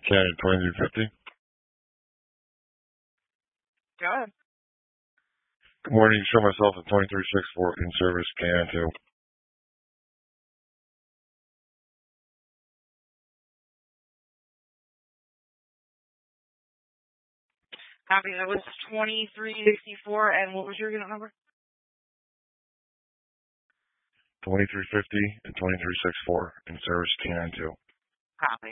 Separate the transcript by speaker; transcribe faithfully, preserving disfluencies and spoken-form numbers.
Speaker 1: Canada twenty-three fifty.
Speaker 2: Go ahead.
Speaker 1: Good morning. Show myself at twenty-three sixty-four in service, Canada two.
Speaker 2: Copy. That was twenty-three sixty-four, and what was your unit number?
Speaker 1: twenty-three fifty and twenty-three sixty-four in service, Canada two.
Speaker 2: Copy.